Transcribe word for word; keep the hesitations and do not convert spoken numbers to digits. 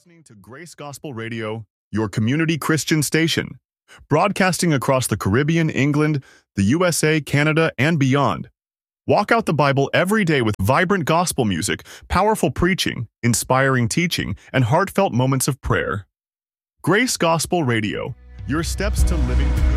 listening to Grace Gospel Radio, your community Christian station, broadcasting across the Caribbean, England, the U S A, Canada, and beyond. Walk out the Bible every day with vibrant gospel music, powerful preaching, inspiring teaching, and heartfelt moments of prayer. Grace Gospel Radio, your steps to living the good